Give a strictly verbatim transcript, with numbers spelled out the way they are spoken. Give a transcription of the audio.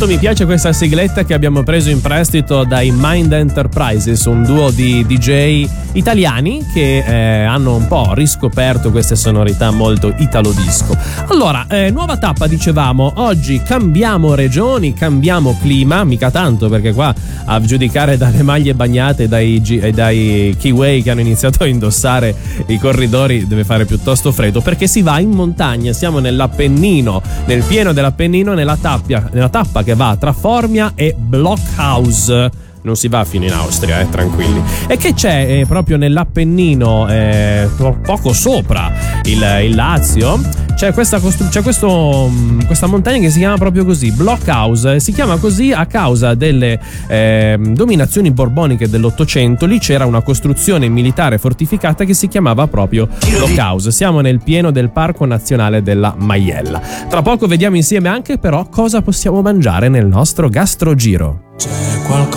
Quanto mi piace questa sigletta che abbiamo preso in prestito dai Mind Enterprises, un duo di D J italiani che eh, hanno un po' riscoperto queste sonorità molto italo disco. Allora, eh, nuova tappa, dicevamo, oggi cambiamo regioni, cambiamo clima, mica tanto, perché qua a giudicare dalle maglie bagnate e dai, e dai Kiwi che hanno iniziato a indossare i corridori deve fare piuttosto freddo, perché si va in montagna, siamo nell'Appennino, nel pieno dell'Appennino, nella tappa, nella tappa che va tra Formia e Blockhaus. Non si va fino in Austria, eh, tranquilli. E che c'è eh, proprio nell'Appennino, eh, poco sopra il, il Lazio, c'è questa, costru- c'è questo, questa montagna che si chiama proprio così, Blockhaus. Si chiama così a causa delle eh, dominazioni borboniche dell'Ottocento. Lì c'era una costruzione militare fortificata che si chiamava proprio Blockhaus. Siamo nel pieno del Parco Nazionale della Maiella. Tra poco vediamo insieme anche però cosa possiamo mangiare nel nostro gastrogiro. C'è qualcosa